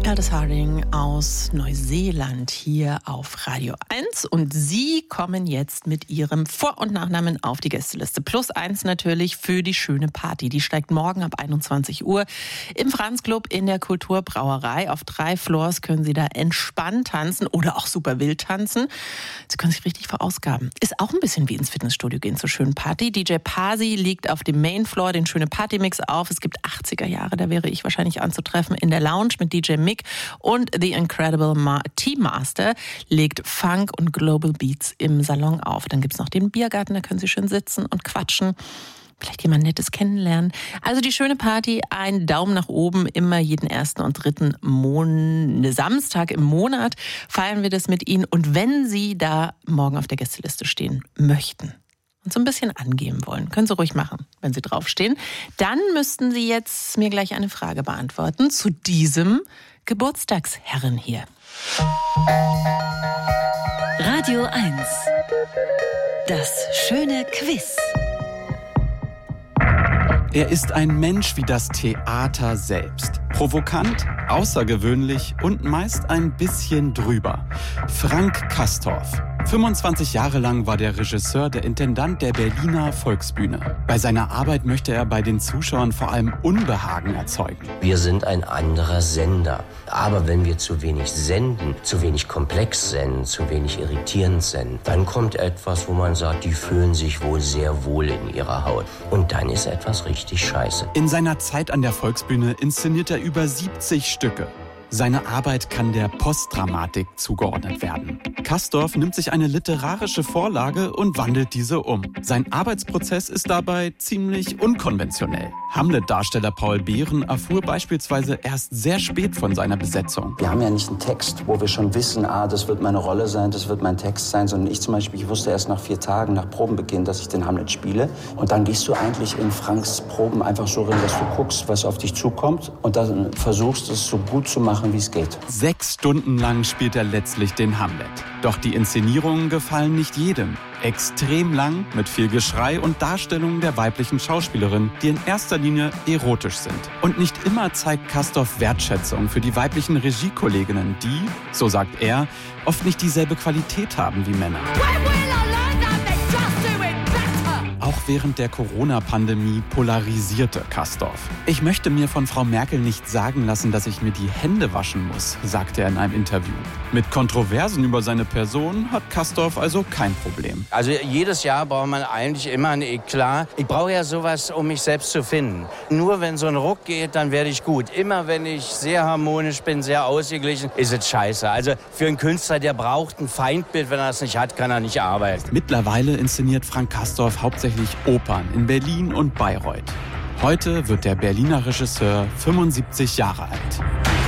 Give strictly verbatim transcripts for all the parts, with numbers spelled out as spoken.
Aldous Harding aus Neuseeland hier auf Radio eins und Sie kommen jetzt mit Ihrem Vor- und Nachnamen auf die Gästeliste. Plus eins natürlich für die schöne Party. Die steigt morgen ab einundzwanzig Uhr im Franz-Club in der Kulturbrauerei. Auf drei Floors können Sie da entspannt tanzen oder auch super wild tanzen. Sie können sich richtig verausgaben. Ist auch ein bisschen wie ins Fitnessstudio gehen zur schönen Party. D J Pasi legt auf dem Mainfloor den schöne Partymix auf. Es gibt achtziger Jahre, da wäre ich wahrscheinlich anzutreffen in der Lounge mit D J Mick. Und The Incredible Ma- Tea-Master legt Funk und Global Beats im Salon auf. Dann gibt es noch den Biergarten, da können Sie schön sitzen und quatschen. Vielleicht jemand Nettes kennenlernen. Also die schöne Party, ein Daumen nach oben, immer jeden ersten und dritten Mon- Samstag im Monat feiern wir das mit Ihnen. Und wenn Sie da morgen auf der Gästeliste stehen möchten und so ein bisschen angeben wollen, können Sie ruhig machen, wenn Sie draufstehen, dann müssten Sie jetzt mir gleich eine Frage beantworten zu diesem Geburtstagsherren hier. Radio eins. Das schöne Quiz. Er ist ein Mensch wie das Theater selbst. Provokant, außergewöhnlich und meist ein bisschen drüber. Frank Castorf. fünfundzwanzig Jahre lang war der Regisseur der Intendant der Berliner Volksbühne. Bei seiner Arbeit möchte er bei den Zuschauern vor allem Unbehagen erzeugen. Wir sind ein anderer Sender. Aber wenn wir zu wenig senden, zu wenig komplex senden, zu wenig irritierend senden, dann kommt etwas, wo man sagt, die fühlen sich wohl sehr wohl in ihrer Haut. Und dann ist etwas richtig scheiße. In seiner Zeit an der Volksbühne inszeniert er über siebzig Stücke. Seine Arbeit kann der Postdramatik zugeordnet werden. Castorf nimmt sich eine literarische Vorlage und wandelt diese um. Sein Arbeitsprozess ist dabei ziemlich unkonventionell. Hamlet-Darsteller Paul Behren erfuhr beispielsweise erst sehr spät von seiner Besetzung. Wir haben ja nicht einen Text, wo wir schon wissen, ah, das wird meine Rolle sein, das wird mein Text sein, sondern ich zum Beispiel, ich wusste erst nach vier Tagen, nach Probenbeginn, dass ich den Hamlet spiele. Und dann gehst du eigentlich in Franks Proben einfach so rein, dass du guckst, was auf dich zukommt und dann versuchst es so gut zu machen, wie es geht. Sechs Stunden lang spielt er letztlich den Hamlet. Doch die Inszenierungen gefallen nicht jedem. Extrem lang, mit viel Geschrei und Darstellungen der weiblichen Schauspielerin, die in erster Linie erotisch sind. Und nicht immer zeigt Castorf Wertschätzung für die weiblichen Regiekolleginnen, die, so sagt er, oft nicht dieselbe Qualität haben wie Männer. Auch während der Corona-Pandemie polarisierte Castorf. Ich möchte mir von Frau Merkel nicht sagen lassen, dass ich mir die Hände waschen muss, sagte er in einem Interview. Mit Kontroversen über seine Person hat Castorf also kein Problem. Also jedes Jahr braucht man eigentlich immer ein Eklat. Ich brauche ja sowas, um mich selbst zu finden. Nur wenn so ein Ruck geht, dann werde ich gut. Immer wenn ich sehr harmonisch bin, sehr ausgeglichen, ist es scheiße. Also für einen Künstler, der braucht ein Feindbild. Wenn er es nicht hat, kann er nicht arbeiten. Mittlerweile inszeniert Frank Castorf hauptsächlich Opern in Berlin und Bayreuth. Heute wird der Berliner Regisseur fünfundsiebzig Jahre alt.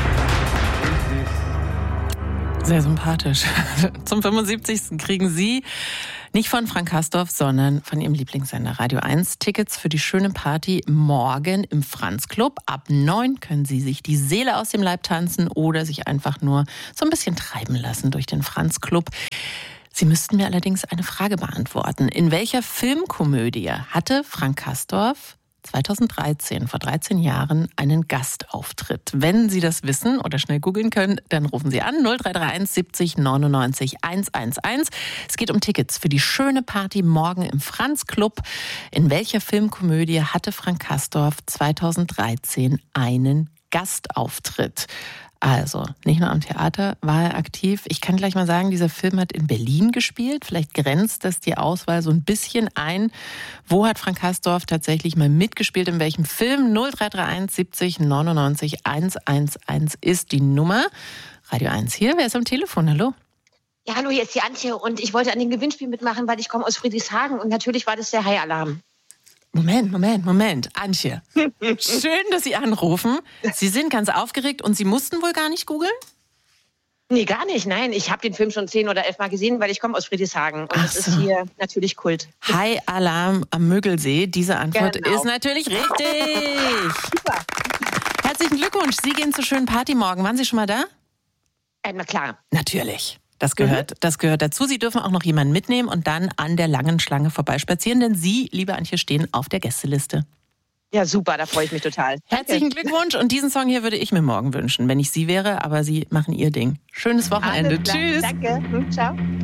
Sehr sympathisch. Zum fünfundsiebzigsten kriegen Sie nicht von Frank Castorf, sondern von Ihrem Lieblingssender Radio eins Tickets für die schöne Party morgen im Franz-Club. Ab neun können Sie sich die Seele aus dem Leib tanzen oder sich einfach nur so ein bisschen treiben lassen durch den Franz-Club. Sie müssten mir allerdings eine Frage beantworten. In welcher Filmkomödie hatte Frank Castorf zweitausenddreizehn, vor dreizehn Jahren, einen Gastauftritt? Wenn Sie das wissen oder schnell googeln können, dann rufen Sie an null drei drei eins siebzig neunundneunzig hundertundeins. Es geht um Tickets für die schöne Party morgen im Franz-Club. In welcher Filmkomödie hatte Frank Castorf zweitausenddreizehn einen Gastauftritt? Also, nicht nur am Theater war er aktiv. Ich kann gleich mal sagen, dieser Film hat in Berlin gespielt. Vielleicht grenzt das die Auswahl so ein bisschen ein. Wo hat Frank Castorf tatsächlich mal mitgespielt? In welchem Film? null drei drei eins siebzig neunundneunzig hundertundeins ist die Nummer. Radio eins hier. Wer ist am Telefon? Hallo? Ja, hallo, hier ist die Antje und ich wollte an dem Gewinnspiel mitmachen, weil ich komme aus Friedrichshagen und natürlich war das der High-Alarm. Moment, Moment, Moment. Antje, schön, dass Sie anrufen. Sie sind ganz aufgeregt und Sie mussten wohl gar nicht googeln? Nee, gar nicht, nein. Ich habe den Film schon zehn oder elf Mal gesehen, weil ich komme aus Friedrichshagen. Und Ach das so. ist hier natürlich Kult. High Alarm am Mögelsee. Diese Antwort Genau. ist natürlich richtig. Super. Herzlichen Glückwunsch. Sie gehen zur schönen Party morgen. Waren Sie schon mal da? Äh, na klar. Natürlich. Das gehört, das gehört dazu. Sie dürfen auch noch jemanden mitnehmen und dann an der langen Schlange vorbeispazieren, denn Sie, liebe Antje, stehen auf der Gästeliste. Ja, super, da freue ich mich total. Herzlichen Glückwunsch und diesen Song hier würde ich mir morgen wünschen, wenn ich Sie wäre, aber Sie machen Ihr Ding. Schönes Wochenende. Tschüss. Danke. Ciao.